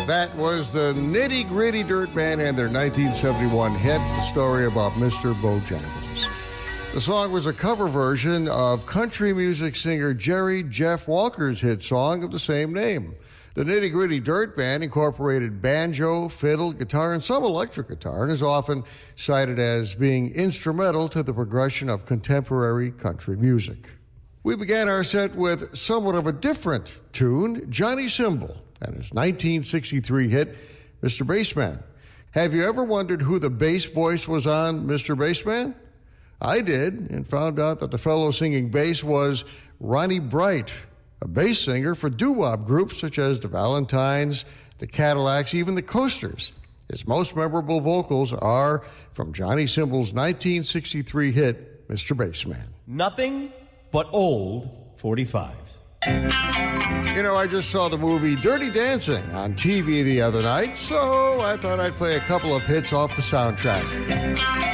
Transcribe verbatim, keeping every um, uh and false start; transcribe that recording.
That was the Nitty Gritty Dirt Band and their nineteen seventy-one hit, the story about Mister Bojangles. The song was a cover version of country music singer Jerry Jeff Walker's hit song of the same name. The Nitty Gritty Dirt Band incorporated banjo, fiddle, guitar, and some electric guitar, and is often cited as being instrumental to the progression of contemporary country music. We began our set with somewhat of a different tune, Johnny Cymbal, and his nineteen sixty-three hit, Mister Bassman. Have you ever wondered who the bass voice was on Mister Bassman? I did, and found out that the fellow singing bass was Ronnie Bright, a bass singer for doo-wop groups such as the Valentines, the Cadillacs, even the Coasters. His most memorable vocals are from Johnny Cymbal's nineteen sixty-three hit, Mister Bassman. Nothing but old forty-fives. You know, I just saw the movie Dirty Dancing on T V the other night, so I thought I'd play a couple of hits off the soundtrack.